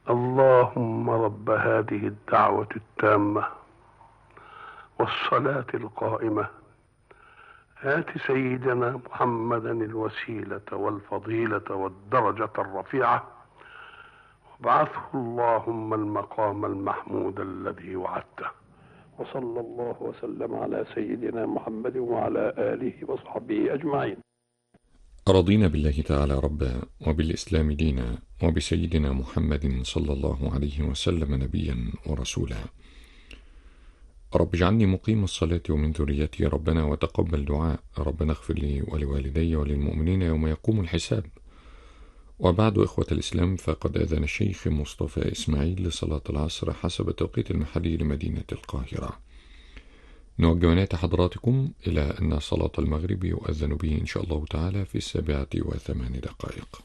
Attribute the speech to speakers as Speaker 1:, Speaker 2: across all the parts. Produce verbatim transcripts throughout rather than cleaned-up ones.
Speaker 1: اللهم رب هذه الدعوة التامة والصلاة القائمة، آت سيدنا محمدا الوسيلة والفضيلة والدرجة الرفيعة، وابعثه اللهم المقام المحمود الذي وعدته. وصلى الله وسلم على سيدنا محمد وعلى آله وصحبه أجمعين.
Speaker 2: رضينا بالله تعالى ربا، وبالإسلام دينا، وبسيدنا محمد صلى الله عليه وسلم نبيا ورسولا. رب اجعلني مقيم الصلاة ومن ذريتي ربنا وتقبل دعاء. ربنا اغفر لي ولوالدي وللمؤمنين يوم يقوم الحساب. وبعد، إخوة الإسلام، فقد أذن الشيخ مصطفى إسماعيل لصلاة العصر حسب التوقيت المحلي لمدينة القاهرة. نوجه ونات حضراتكم إلى أن صلاة المغرب يؤذن به إن شاء الله تعالى في السابعة وثمان دقائق.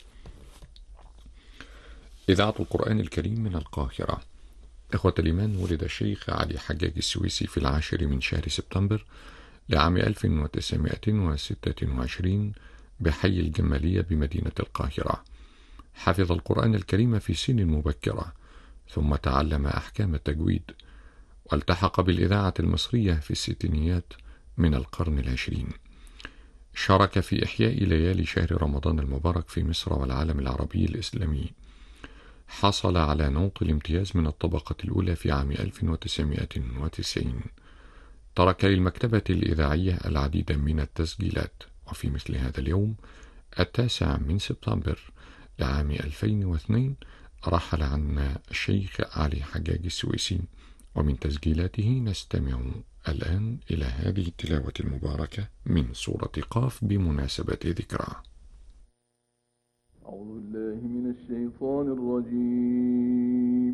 Speaker 2: إذاعة القرآن الكريم من القاهرة. إخوة الإيمان، ولد الشيخ علي حجاج السويسي في العاشر من شهر سبتمبر لعام ألف وتسعمائة وستة وعشرين بحي الجمالية بمدينة القاهرة. حفظ القرآن الكريم في سن مبكرة، ثم تعلم أحكام التجويد، والتحق بالإذاعة المصرية في الستينيات من القرن العشرين. شارك في إحياء ليالي شهر رمضان المبارك في مصر والعالم العربي الإسلامي. حصل على نوط الامتياز من الطبقة الأولى في عام ألف وتسعمائة وتسعين. ترك للمكتبة الإذاعية العديد من التسجيلات، وفي مثل هذا اليوم التاسع من سبتمبر لعام ألفين واثنين رحل عنا الشيخ علي حجاج السويسي، ومن تسجيلاته نستمع الآن إلى هذه التلاوة المباركة من سورة قاف بمناسبة ذكرى.
Speaker 3: أعوذ بالله من الشيطان الرجيم.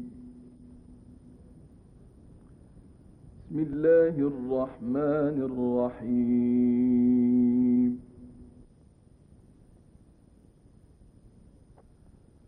Speaker 3: بسم الله الرحمن الرحيم.